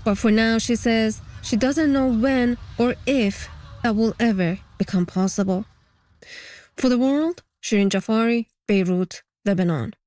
But for now, she says she doesn't know when or if that will ever become possible. For the world, Shirin Jafari, Beirut, Lebanon.